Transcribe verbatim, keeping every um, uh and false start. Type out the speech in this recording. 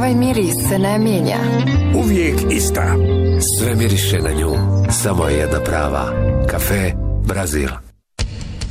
ovaj miris se ne mijenja. Uvijek ista. Sve miriše na nju, samo je jedna prava. Kafe Brazil.